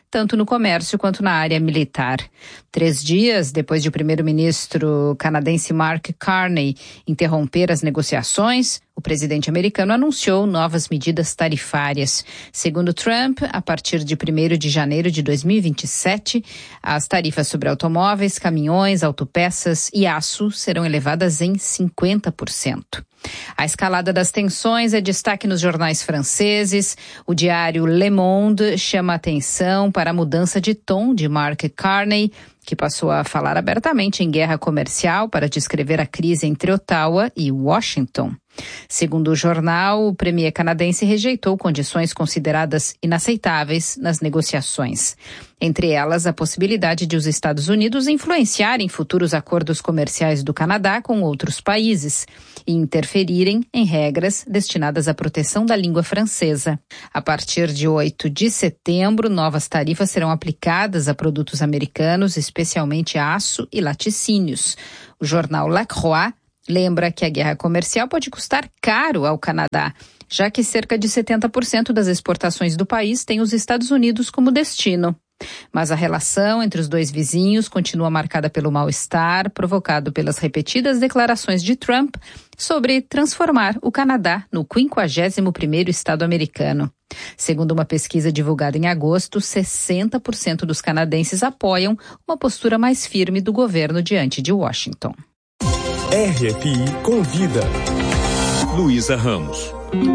D: tanto no comércio quanto na área militar. 3 dias depois de o primeiro-ministro canadense Mark Carney interromper as negociações, o presidente americano anunciou novas medidas tarifárias. Segundo Trump, a partir de 1º de janeiro de 2027, as tarifas sobre automóveis, caminhões, autopeças e aço serão elevadas em 50%. A escalada das tensões é destaque nos jornais franceses. O diário Le Monde chama atenção para a mudança de tom de Mark Carney, que passou a falar abertamente em guerra comercial para descrever a crise entre Ottawa e Washington. Segundo o jornal, o premier canadense rejeitou condições consideradas inaceitáveis nas negociações. Entre elas, a possibilidade de os Estados Unidos influenciarem futuros acordos comerciais do Canadá com outros países e interferirem em regras destinadas à proteção da língua francesa. A partir de 8 de setembro, novas tarifas serão aplicadas a produtos americanos, especialmente aço e laticínios. O jornal La Croix lembra que a guerra comercial pode custar caro ao Canadá, já que cerca de 70% das exportações do país tem os Estados Unidos como destino. Mas a relação entre os dois vizinhos continua marcada pelo mal-estar provocado pelas repetidas declarações de Trump sobre transformar o Canadá no 51º estado americano. Segundo uma pesquisa divulgada em agosto, 60% dos canadenses apoiam uma postura mais firme do governo diante de Washington.
E: RFI convida.
B: Luísa Ramos.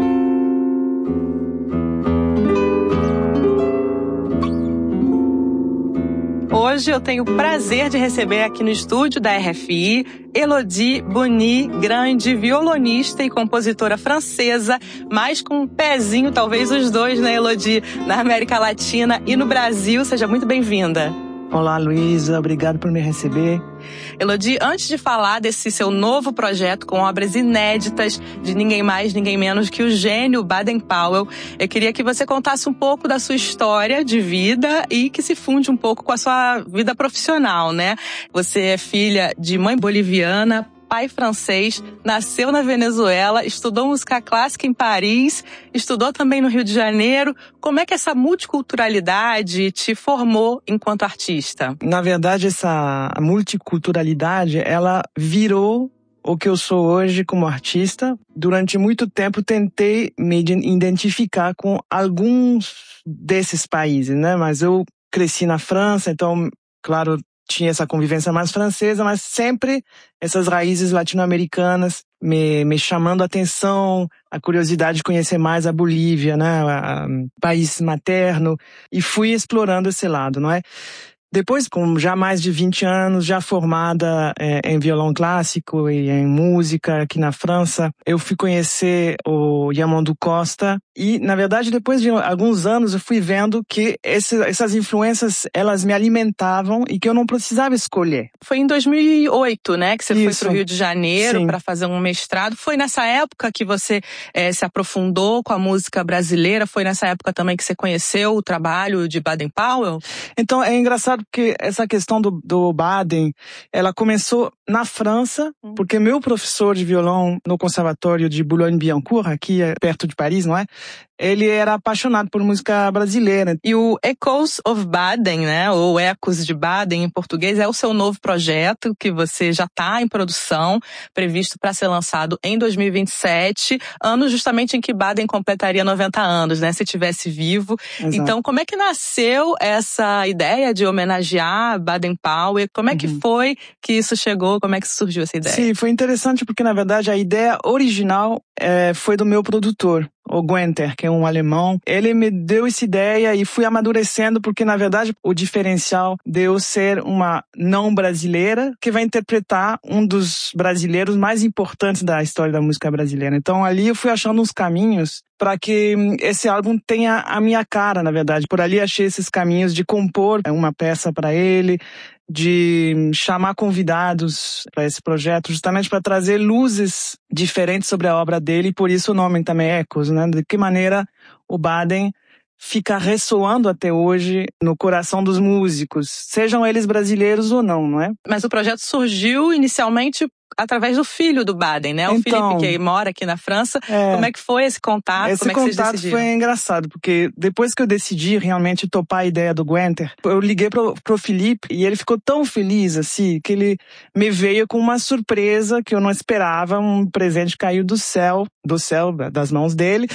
F: Hoje eu tenho o prazer de receber aqui no estúdio da RFI Elodie Boni, grande violonista e compositora francesa, mas com um pezinho, talvez os dois, né, Elodie, na América Latina e no Brasil. Seja muito bem-vinda.
G: Olá, Luísa, obrigado por me receber.
F: Elodie, antes de falar desse seu novo projeto com obras inéditas de ninguém mais, ninguém menos que o gênio Baden Powell, eu queria que você contasse um pouco da sua história de vida e que se funde um pouco com a sua vida profissional, né? Você é filha de mãe boliviana, pai francês, nasceu na Venezuela, estudou música clássica em Paris, estudou também no Rio de Janeiro. Como é que essa multiculturalidade te formou enquanto artista?
G: Na verdade, essa multiculturalidade, ela virou o que eu sou hoje como artista. Durante muito tempo, tentei me identificar com alguns desses países, né? Mas eu cresci na França, então, claro, tinha essa convivência mais francesa, mas sempre essas raízes latino-americanas me chamando a atenção, a curiosidade de conhecer mais a Bolívia, né, o país materno, e fui explorando esse lado, não é? Depois, com já mais de 20 anos, já formada em violão clássico e em música aqui na França, eu fui conhecer o Yamandu Costa e, na verdade, depois de alguns anos, eu fui vendo que essas influências, elas me alimentavam e que eu não precisava escolher.
F: Foi em 2008, né, que você
G: Isso.
F: foi para o Rio de Janeiro para fazer um mestrado. Foi nessa época que você se aprofundou com a música brasileira? Foi nessa época também que você conheceu o trabalho de Baden Powell?
G: Então, é engraçado porque essa questão do Baden, ela começou na França, porque meu professor de violão no Conservatório de Boulogne-Billancourt, aqui perto de Paris, não é? Ele era apaixonado por música brasileira.
F: E o Echoes of Baden, né, ou Ecos de Baden em português, é o seu novo projeto que você já está em produção, previsto para ser lançado em 2027, ano justamente em que Baden completaria 90 anos, né, se estivesse vivo. Exato. Então, como é que nasceu essa ideia de homenagear Baden Powell? Como é que foi que isso chegou? Como é que surgiu essa ideia?
G: Sim, foi interessante porque, na verdade, a ideia original foi do meu produtor, o Guenther, que é um alemão. Ele me deu essa ideia e fui amadurecendo porque, na verdade, o diferencial de eu ser uma não brasileira que vai interpretar um dos brasileiros mais importantes da história da música brasileira. Então, ali eu fui achando uns caminhos para que esse álbum tenha a minha cara, na verdade. Por ali achei esses caminhos de compor uma peça para ele, de chamar convidados para esse projeto, justamente para trazer luzes diferentes sobre a obra dele, e por isso o nome também é Ecos, né? De que maneira o Baden fica ressoando até hoje no coração dos músicos, sejam eles brasileiros ou não, não é?
F: Mas o projeto surgiu inicialmente através do filho do Baden, né? O Felipe, que mora aqui na França. Como é que foi esse contato?
G: Esse contato foi engraçado, porque depois que eu decidi realmente topar a ideia do Guenter, eu liguei pro Felipe e ele ficou tão feliz, assim, que ele me veio com uma surpresa que eu não esperava, um presente caiu do céu, das mãos dele,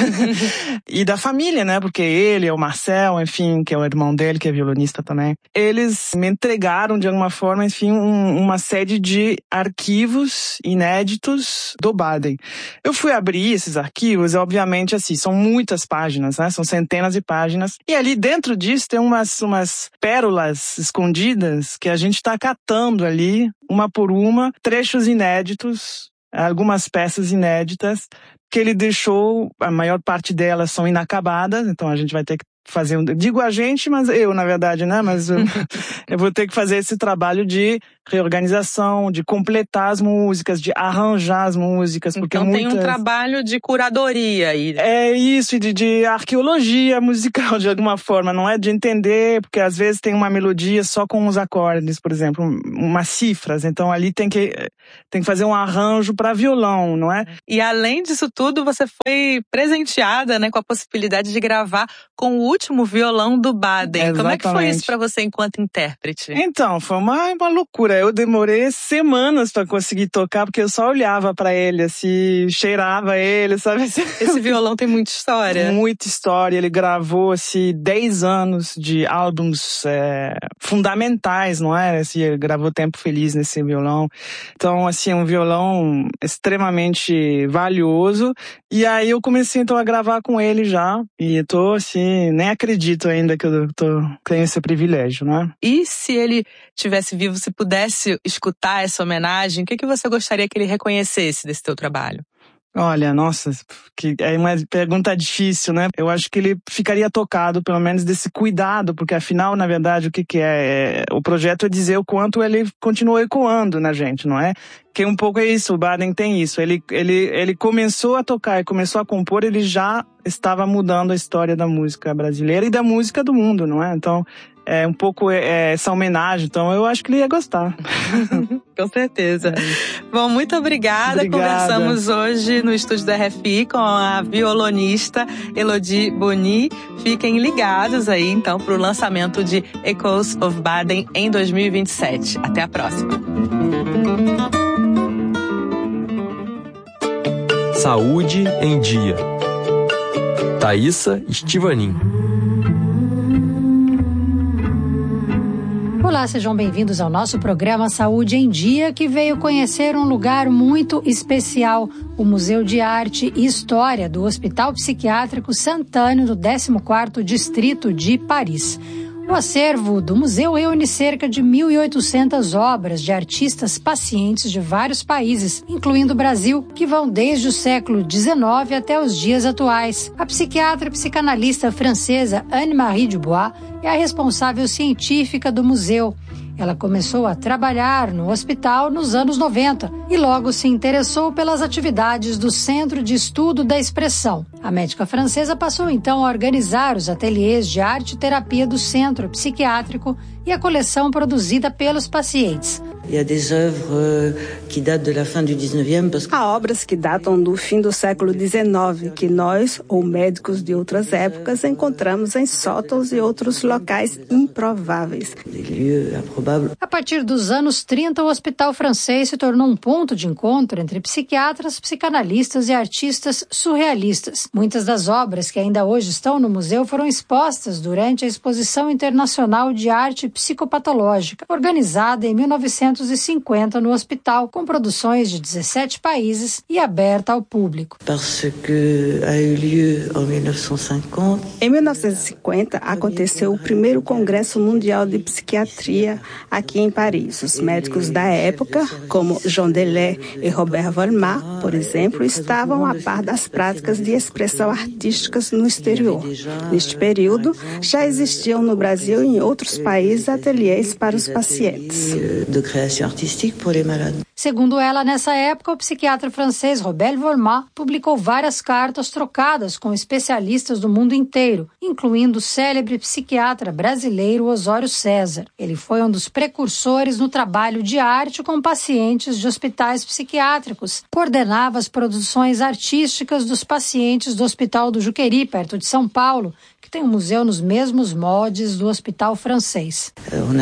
G: e da família, né? Porque ele, o Marcel, enfim, que é o irmão dele, que é violonista também, eles me entregaram de alguma forma, enfim, uma série de arquivos inéditos do Baden. Eu fui abrir esses arquivos, e obviamente, assim, são muitas páginas, né? São centenas de páginas, e ali dentro disso tem umas pérolas escondidas que a gente está catando ali, uma por uma, trechos inéditos, algumas peças inéditas que ele deixou, a maior parte delas são inacabadas, então a gente vai ter que fazer digo a gente, mas eu, na verdade, né? Mas eu vou ter que fazer esse trabalho de reorganização, de completar as músicas, de arranjar as músicas. Porque
F: então tem um trabalho de curadoria aí.
G: É isso, de arqueologia musical, de alguma forma, não é de entender, porque às vezes tem uma melodia só com os acordes, por exemplo, umas cifras, então ali tem que fazer um arranjo para violão, não é?
F: E além disso tudo, você foi presenteada, né, com a possibilidade de gravar com o último violão do Baden.
G: Exatamente.
F: Como é que foi isso para você enquanto intérprete?
G: Então, foi uma loucura. Eu demorei semanas para conseguir tocar, porque eu só olhava para ele, assim, cheirava ele, sabe?
F: Esse violão tem muita história.
G: Muita história. Ele gravou, assim, 10 anos de álbuns fundamentais, não é? Assim, ele gravou Tempo Feliz nesse violão. Então, assim, um violão extremamente valioso. E aí eu comecei, então, a gravar com ele já. E eu tô, assim, nem acredito ainda que eu tenho esse privilégio, não é?
F: E se ele estivesse vivo, se pudesse escutar essa homenagem, o que você gostaria que ele reconhecesse desse teu trabalho?
G: Olha, nossa, que é uma pergunta difícil, né? Eu acho que ele ficaria tocado, pelo menos, desse cuidado, porque afinal, na verdade, o que é? O projeto é dizer o quanto ele continuou ecoando na gente, não é? Que um pouco é isso, o Baden tem isso. Ele começou a tocar e começou a compor, ele já estava mudando a história da música brasileira e da música do mundo, não é? Então, é um pouco essa homenagem, então eu acho que ele ia gostar.
F: Com certeza. Bom, muito obrigada. Conversamos hoje no estúdio da RFI com a violonista Elodie Boni. Fiquem ligados aí, então, para o lançamento de Echoes of Baden em 2027. Até a próxima.
C: Saúde em Dia. Thaísa Estivanin.
H: Olá, sejam bem-vindos ao nosso programa Saúde em Dia, que veio conhecer um lugar muito especial, o Museu de Arte e História do Hospital Psiquiátrico Saint-Anne, do 14º Distrito de Paris. O acervo do museu reúne cerca de 1.800 obras de artistas pacientes de vários países, incluindo o Brasil, que vão desde o século XIX até os dias atuais. A psiquiatra e psicanalista francesa Anne-Marie Dubois é a responsável científica do museu. Ela começou a trabalhar no hospital nos anos 90 e logo se interessou pelas atividades do Centro de Estudo da Expressão. A médica francesa passou então a organizar os ateliês de arte e terapia do centro psiquiátrico e a coleção produzida pelos pacientes.
I: Há obras que datam do fim do século XIX, que nós, ou médicos de outras épocas, encontramos em sótãos e outros locais improváveis.
H: A partir dos anos 30, o hospital francês se tornou um ponto de encontro entre psiquiatras, psicanalistas e artistas surrealistas. Muitas das obras que ainda hoje estão no museu foram expostas durante a Exposição Internacional de Arte Psicopatológica, organizada em 1950 no hospital, com produções de 17 países e aberta ao público.
I: Em 1950, aconteceu o primeiro Congresso Mundial de Psiquiatria aqui em Paris. Os médicos da época, como Jean Delay e Robert Volmar, por exemplo, estavam a par das práticas de expressão artísticas no exterior. Neste período, já existiam no Brasil e em outros países ateliês para os pacientes.
H: Segundo ela, nessa época, o psiquiatra francês Robert Volmar publicou várias cartas trocadas com especialistas do mundo inteiro, incluindo o célebre psiquiatra brasileiro Osório César. Ele foi um dos precursores no trabalho de arte com pacientes de hospitais psiquiátricos. Coordenava as produções artísticas dos pacientes do Hospital do Juqueri, perto de São Paulo, que tem um museu nos mesmos moldes do Hospital Francês.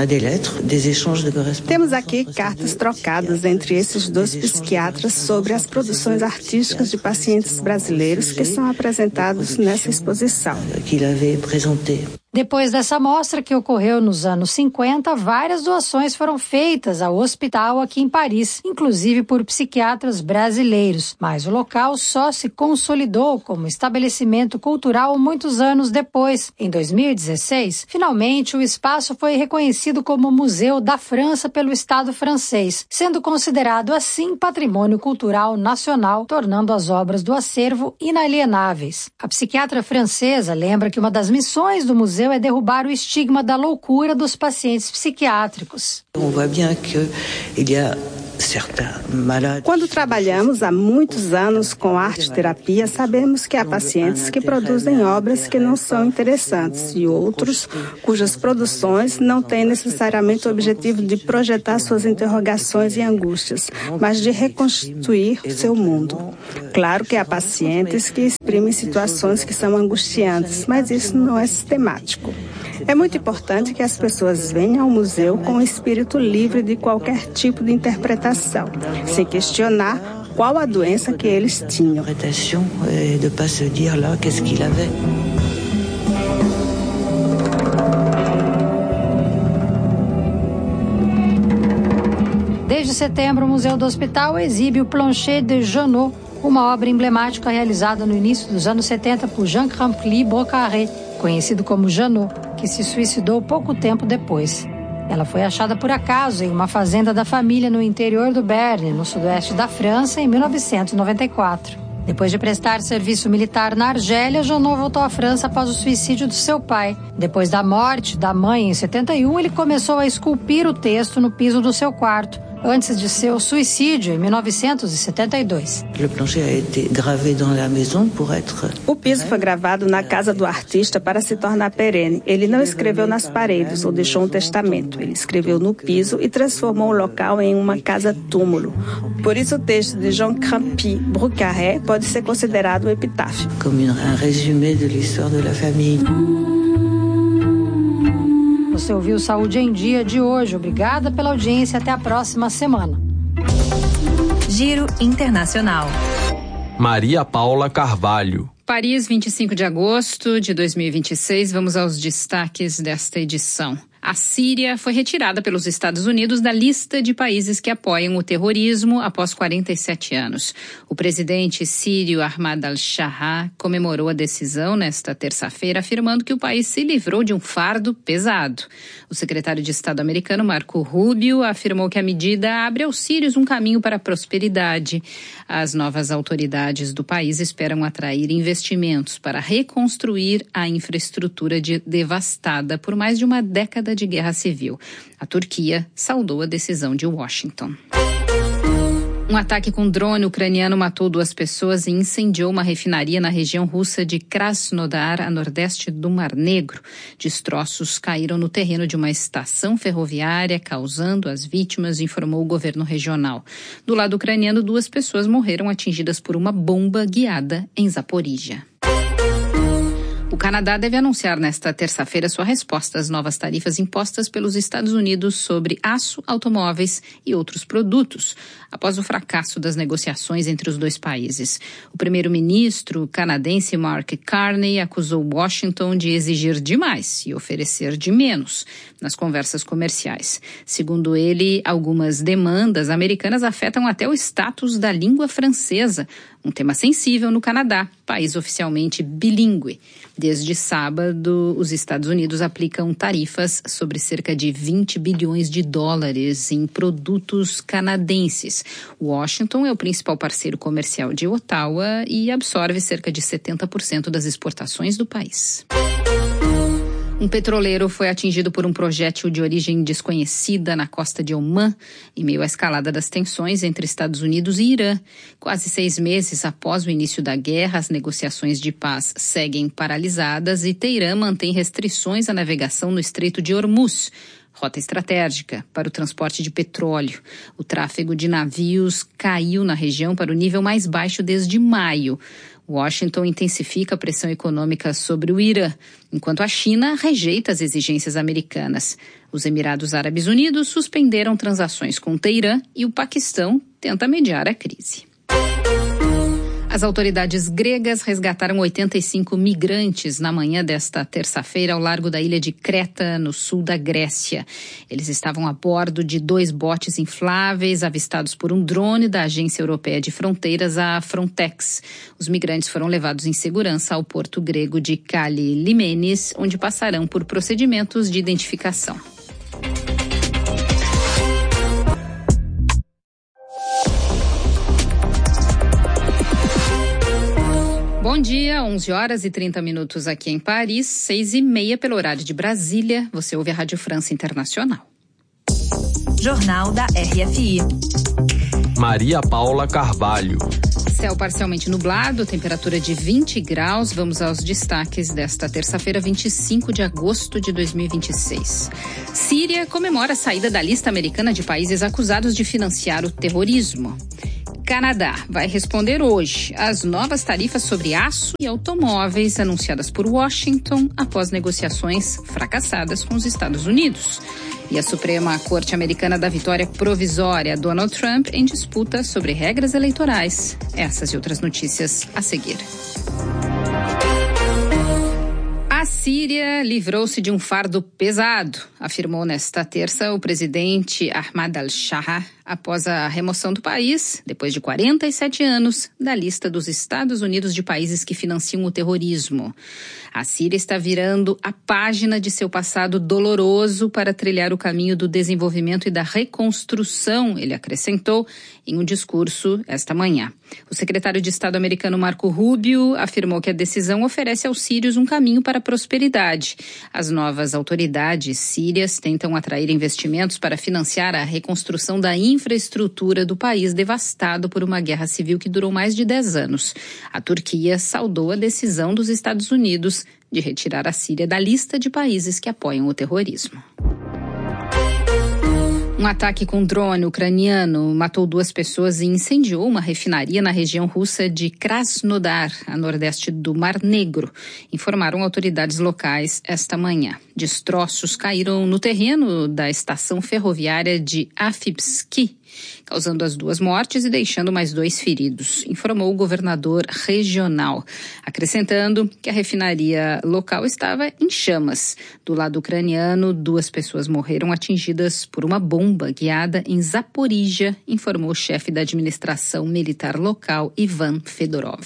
I: Temos aqui cartas trocadas entre esses dois psiquiatras sobre as produções artísticas de pacientes brasileiros que são apresentados nessa exposição.
H: Depois dessa mostra, que ocorreu nos anos 50, várias doações foram feitas ao hospital aqui em Paris, inclusive por psiquiatras brasileiros. Mas o local só se consolidou como estabelecimento cultural muitos anos depois. Em 2016, finalmente o espaço foi reconhecido como Museu da França pelo Estado francês, sendo considerado assim patrimônio cultural nacional, tornando as obras do acervo inalienáveis. A psiquiatra francesa lembra que uma das missões do museu é derrubar o estigma da loucura dos pacientes psiquiátricos.
I: Quando trabalhamos há muitos anos com arte-terapia, sabemos que há pacientes que produzem obras que não são interessantes e outros cujas produções não têm necessariamente o objetivo de projetar suas interrogações e angústias, mas de reconstituir seu mundo. Claro que há pacientes que exprimem situações que são angustiantes, mas isso não é sistemático. É muito importante que as pessoas venham ao museu com o espírito livre de qualquer tipo de interpretação, sem questionar qual a doença que eles tinham.
H: Desde setembro, o Museu do Hospital exibe o Plancher de Janot, uma obra emblemática realizada no início dos anos 70 por Jean Crampli Bocarré, conhecido como Janot, que se suicidou pouco tempo depois. Ela foi achada por acaso em uma fazenda da família no interior do Béarn, no sudoeste da França, em 1994. Depois de prestar serviço militar na Argélia, Janot voltou à França após o suicídio do seu pai. Depois da morte da mãe em 71, ele começou a esculpir o texto no piso do seu quarto, antes de seu suicídio em 1972.
I: O piso foi gravado na casa do artista para se tornar perene. Ele não escreveu nas paredes ou deixou um testamento. Ele escreveu no piso e transformou o local em uma casa-túmulo. Por isso o texto de Jean Crampy Bocarré pode ser considerado um epitáfio.
J: Como um résumé de l'histoire de la famille.
H: Você ouviu Saúde em Dia de hoje. Obrigada pela audiência. Até a próxima semana.
K: Giro Internacional.
C: Maria Paula Carvalho.
D: Paris, 25 de agosto de 2026. Vamos aos destaques desta edição. A Síria foi retirada pelos Estados Unidos da lista de países que apoiam o terrorismo após 47 anos. O presidente sírio Ahmad al-Shara comemorou a decisão nesta terça-feira, afirmando que o país se livrou de um fardo pesado. O secretário de Estado americano, Marco Rubio, afirmou que a medida abre aos sírios um caminho para a prosperidade. As novas autoridades do país esperam atrair investimentos para reconstruir a infraestrutura devastada por mais de uma década de guerra civil. A Turquia saudou a decisão de Washington. Um ataque com drone ucraniano matou 2 pessoas e incendiou uma refinaria na região russa de Krasnodar, a nordeste do Mar Negro. Destroços caíram no terreno de uma estação ferroviária, causando as vítimas, informou o governo regional. Do lado ucraniano, 2 pessoas morreram atingidas por uma bomba guiada em Zaporíjia. O Canadá deve anunciar nesta terça-feira sua resposta às novas tarifas impostas pelos Estados Unidos sobre aço, automóveis e outros produtos, após o fracasso das negociações entre os dois países. O primeiro-ministro canadense Mark Carney acusou Washington de exigir demais e oferecer de menos nas conversas comerciais. Segundo ele, algumas demandas americanas afetam até o status da língua francesa, um tema sensível no Canadá, país oficialmente bilíngue. Desde sábado, os Estados Unidos aplicam tarifas sobre cerca de 20 bilhões de dólares em produtos canadenses. Washington é o principal parceiro comercial de Ottawa e absorve cerca de 70% das exportações do país. Um petroleiro foi atingido por um projétil de origem desconhecida na costa de Omã, em meio à escalada das tensões entre Estados Unidos e Irã. Quase 6 meses após o início da guerra, as negociações de paz seguem paralisadas e Teherã mantém restrições à navegação no Estreito de Hormuz, rota estratégica para o transporte de petróleo. O tráfego de navios caiu na região para o nível mais baixo desde maio. Washington intensifica a pressão econômica sobre o Irã, enquanto a China rejeita as exigências americanas. Os Emirados Árabes Unidos suspenderam transações com Teherã e o Paquistão tenta mediar a crise. As autoridades gregas resgataram 85 migrantes na manhã desta terça-feira ao largo da ilha de Creta, no sul da Grécia. Eles estavam a bordo de 2 botes infláveis avistados por um drone da Agência Europeia de Fronteiras, a Frontex. Os migrantes foram levados em segurança ao porto grego de Kallimenes, onde passarão por procedimentos de identificação. Bom dia, 11 horas e 30 minutos aqui em Paris, 6h30 pelo horário de Brasília. Você ouve a Rádio França Internacional.
K: Jornal da RFI.
C: Maria Paula Carvalho.
D: Céu parcialmente nublado, temperatura de 20 graus. Vamos aos destaques desta terça-feira, 25 de agosto de 2026. Síria comemora a saída da lista americana de países acusados de financiar o terrorismo. Canadá vai responder hoje às novas tarifas sobre aço e automóveis anunciadas por Washington após negociações fracassadas com os Estados Unidos. E a Suprema Corte Americana dá vitória provisória a Donald Trump em disputa sobre regras eleitorais. Essas e outras notícias a seguir. A Síria livrou-se de um fardo pesado, afirmou nesta terça o presidente Ahmad al-Shara, após a remoção do país, depois de 47 anos, da lista dos Estados Unidos de países que financiam o terrorismo. A Síria está virando a página de seu passado doloroso para trilhar o caminho do desenvolvimento e da reconstrução, ele acrescentou em um discurso esta manhã. O secretário de Estado americano Marco Rubio afirmou que a decisão oferece aos sírios um caminho para a prosperidade. As novas autoridades sírias tentam atrair investimentos para financiar a reconstrução da infraestrutura do país devastado por uma guerra civil que durou mais de 10 anos. A Turquia saudou a decisão dos Estados Unidos de retirar a Síria da lista de países que apoiam o terrorismo. Um ataque com drone ucraniano matou 2 pessoas e incendiou uma refinaria na região russa de Krasnodar, a nordeste do Mar Negro, informaram autoridades locais esta manhã. Destroços caíram no terreno da estação ferroviária de Afipski, causando as 2 mortes e deixando mais 2 feridos, informou o governador regional, acrescentando que a refinaria local estava em chamas. Do lado ucraniano, 2 pessoas morreram atingidas por uma bomba guiada em Zaporizhia, informou o chefe da administração militar local, Ivan Fedorov.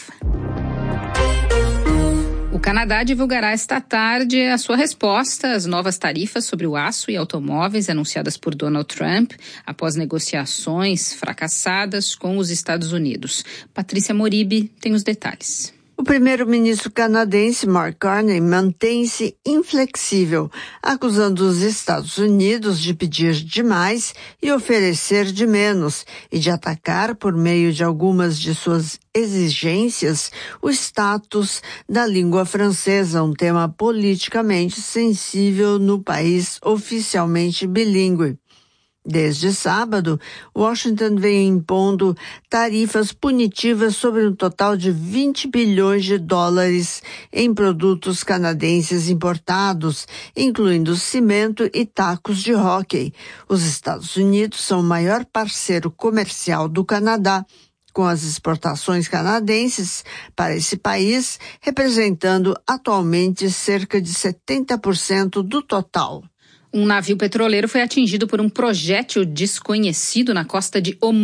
D: O Canadá divulgará esta tarde a sua resposta às novas tarifas sobre o aço e automóveis anunciadas por Donald Trump após negociações fracassadas com os Estados Unidos. Patrícia Moribe tem os detalhes.
L: O primeiro-ministro canadense Mark Carney mantém-se inflexível, acusando os Estados Unidos de pedir demais e oferecer de menos, e de atacar, por meio de algumas de suas exigências, o status da língua francesa, um tema politicamente sensível no país oficialmente bilíngue. Desde sábado, Washington vem impondo tarifas punitivas sobre um total de 20 bilhões de dólares em produtos canadenses importados, incluindo cimento e tacos de hóquei. Os Estados Unidos são o maior parceiro comercial do Canadá, com as exportações canadenses para esse país representando atualmente cerca de 70% do total.
D: Um navio petroleiro foi atingido por um projétil desconhecido na costa de Omã,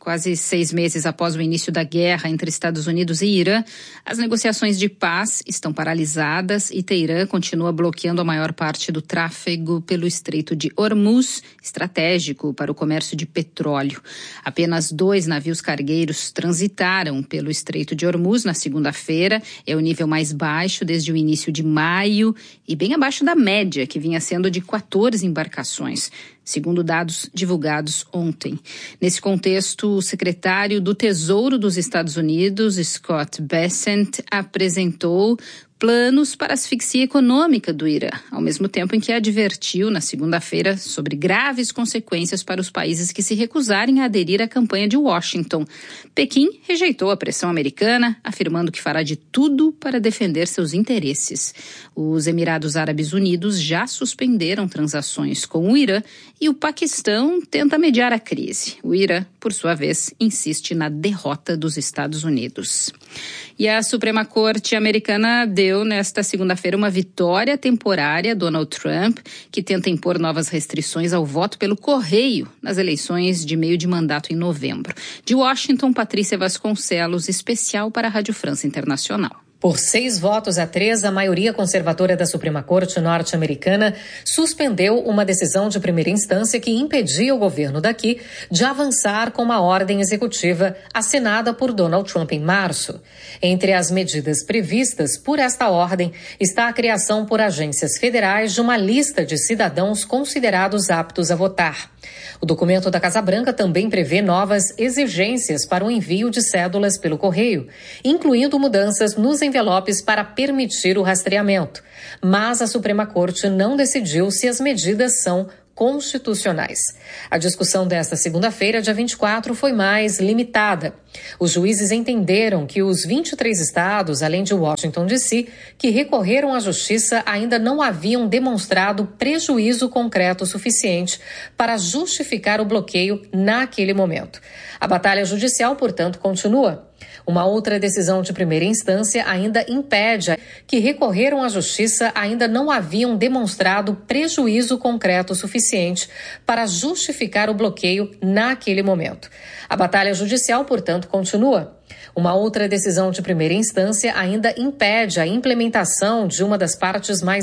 D: Quase 6 meses após o início da guerra entre Estados Unidos e Irã, as negociações de paz estão paralisadas e Teherã continua bloqueando a maior parte do tráfego pelo Estreito de Hormuz, estratégico para o comércio de petróleo. Apenas 2 navios cargueiros transitaram pelo Estreito de Hormuz na segunda-feira. É o nível mais baixo desde o início de maio e bem abaixo da média, que vinha sendo de 14 embarcações, segundo dados divulgados ontem. Nesse contexto, o secretário do Tesouro dos Estados Unidos, Scott Bessent, apresentou planos para a asfixia econômica do Irã, ao mesmo tempo em que advertiu na segunda-feira sobre graves consequências para os países que se recusarem a aderir à campanha de Washington. Pequim rejeitou a pressão americana, afirmando que fará de tudo para defender seus interesses. Os Emirados Árabes Unidos já suspenderam transações com o Irã e o Paquistão tenta mediar a crise. O Irã, por sua vez, insiste na derrota dos Estados Unidos. E a Suprema Corte americana deu nesta segunda-feira uma vitória temporária a Donald Trump, que tenta impor novas restrições ao voto pelo correio nas eleições de meio de mandato em novembro. De Washington, Patrícia Vasconcelos, especial para a Rádio França Internacional.
A: Por 6-3, a maioria conservadora da Suprema Corte norte-americana suspendeu uma decisão de primeira instância que impedia o governo daqui de avançar com uma ordem executiva assinada por Donald Trump em março. Entre as medidas previstas por esta ordem está a criação por agências federais de uma lista de cidadãos considerados aptos a votar. O documento da Casa Branca também prevê novas exigências para o envio de cédulas pelo correio, incluindo mudanças nos envelopes para permitir o rastreamento. Mas a Suprema Corte não decidiu se as medidas são constitucionais. A discussão desta segunda-feira, dia 24, foi mais limitada. Os juízes entenderam que os 23 estados, além de Washington, D.C., que recorreram à justiça ainda não haviam demonstrado prejuízo concreto suficiente para justificar o bloqueio naquele momento. A batalha judicial, portanto, continua. Uma outra decisão de primeira instância ainda impede que recorreram à justiça ainda não haviam demonstrado prejuízo concreto suficiente para justificar o bloqueio naquele momento. A batalha judicial, portanto, continua. Uma outra decisão de primeira instância ainda impede a implementação de uma das partes mais